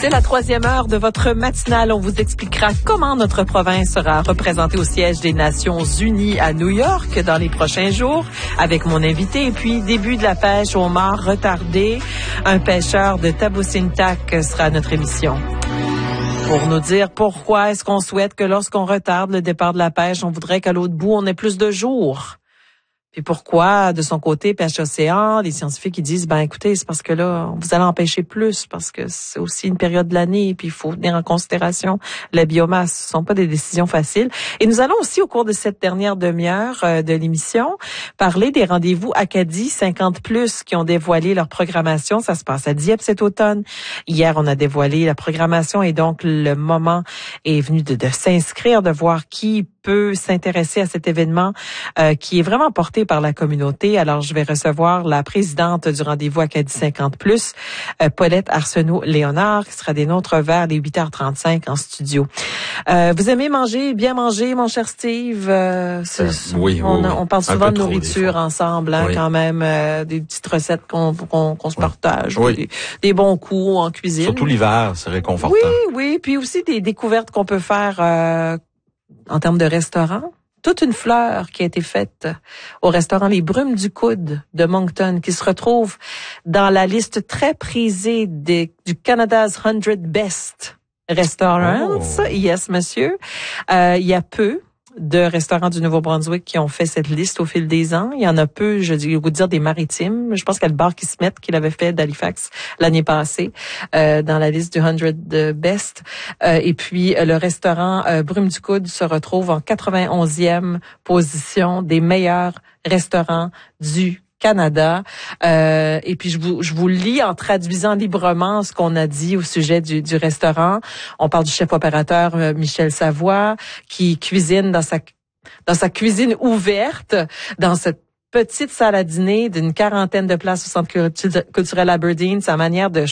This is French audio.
écoutez la 3e heure de votre matinale. On vous expliquera comment notre province sera représentée au siège des Nations Unies à New York dans les prochains jours avec mon invité. Et puis, début de la pêche au homard retardé. Un pêcheur de Taboussintac sera notre émission. Pour nous dire pourquoi est-ce qu'on souhaite que lorsqu'on retarde le départ de la pêche, on voudrait qu'à l'autre bout, on ait plus de jours. Puis pourquoi, de son côté, Pêche Océan, les scientifiques, ils disent, écoutez, c'est parce que là, vous allez en pêcher plus, parce que c'est aussi une période de l'année, puis il faut tenir en considération la biomasse. Ce sont pas des décisions faciles. Et nous allons aussi, au cours de cette dernière demi-heure de l'émission, parler des rendez-vous Acadie 50+, qui ont dévoilé leur programmation. Ça se passe à Dieppe cet automne. Hier, on a dévoilé la programmation et donc le moment est venu de s'inscrire, de voir qui peut s'intéresser à cet événement qui est vraiment porté par la communauté. Alors, je vais recevoir la présidente du rendez-vous Acadie 50+, Paulette Arsenault-Léonard, qui sera des nôtres vers les 8h35 en studio. Vous aimez bien manger, mon cher Steve? Oui. On parle souvent de nourriture ensemble, oui. Quand même, des petites recettes qu'on se partage, oui. des bons coups en cuisine. Surtout l'hiver, c'est réconfortant. Oui, puis aussi des découvertes qu'on peut faire en termes de restaurant. Toute une fleur qui a été faite au restaurant Les Brumes du Coude de Moncton, qui se retrouve dans la liste très prisée du Canada's 100 Best Restaurants. Oh. Yes, monsieur. Il y a peu de restaurants du Nouveau-Brunswick qui ont fait cette liste au fil des ans. Il y en a peu, je vais dire des maritimes. Je pense qu'il y a le bar Kismet qui l'avait fait d'Halifax l'année passée dans la liste du 100 Best. Et puis, le restaurant Brume du Coude se retrouve en 91e position des meilleurs restaurants du Canada. Et puis, je vous lis en traduisant librement ce qu'on a dit au sujet du restaurant. On parle du chef opérateur Michel Savoie, qui cuisine dans sa cuisine ouverte, dans cette petite salle à dîner d'une 40aine de places au Centre culturel Aberdeen. Sa manière de